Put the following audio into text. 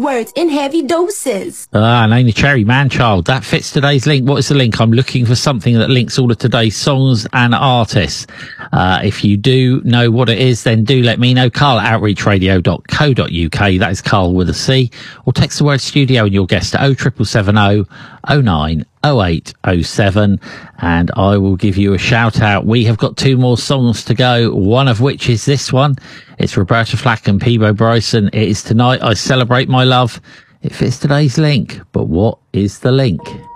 words in heavy doses. Name the Cherry Man-Child. That fits today's link. What is the link? I'm looking for something that links all of today's songs and artists. If you do know what it is, then do let me know. Carl at outreachradio.co.uk. That is Carl with a C. Or text the word studio and you'll guess to 07770 09 0807, and I will give you a shout out. We have got 2 more songs to go, one of which is this one. It's Roberta Flack and Peabo Bryson. It is Tonight I Celebrate My Love. It fits today's link, but what is the link?